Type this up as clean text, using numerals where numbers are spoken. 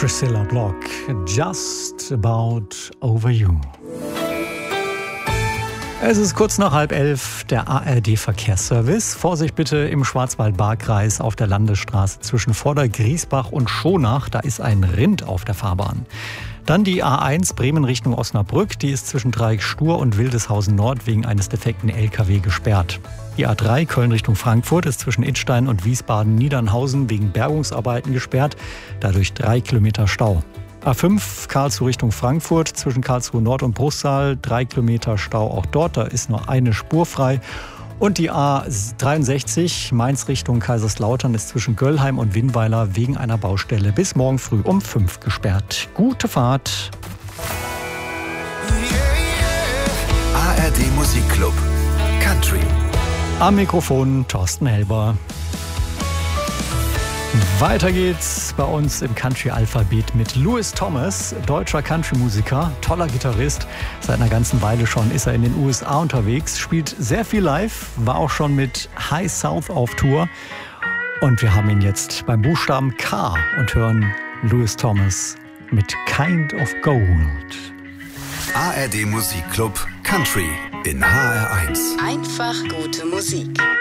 Priscilla Block, Just About Over You. Es ist kurz nach 10:30, der ARD-Verkehrsservice. Vorsicht bitte im Schwarzwald-Baar-Kreis auf der Landesstraße zwischen Vordergriesbach und Schonach. Da ist ein Rind auf der Fahrbahn. Dann die A1 Bremen Richtung Osnabrück. Die ist zwischen Dreieck Stur und Wildeshausen Nord wegen eines defekten LKW gesperrt. Die A3 Köln Richtung Frankfurt ist zwischen Idstein und Wiesbaden-Niedernhausen wegen Bergungsarbeiten gesperrt. Dadurch 3 Kilometer Stau. A5 Karlsruhe Richtung Frankfurt, zwischen Karlsruhe Nord und Bruchsal, 3 Kilometer Stau auch dort, da ist nur eine Spur frei. Und die A63 Mainz Richtung Kaiserslautern ist zwischen Göllheim und Winnweiler wegen einer Baustelle bis morgen früh um 5 gesperrt. Gute Fahrt! ARD Musikclub Country. Am Mikrofon Thorsten Helber. Weiter geht's bei uns im Country-Alphabet mit Louis Thomas, deutscher Country-Musiker, toller Gitarrist. Seit einer ganzen Weile schon ist er in den USA unterwegs, spielt sehr viel live, war auch schon mit High South auf Tour. Und wir haben ihn jetzt beim Buchstaben K und hören Louis Thomas mit Kind of Gold. ARD Musikclub Country in HR1. Einfach gute Musik.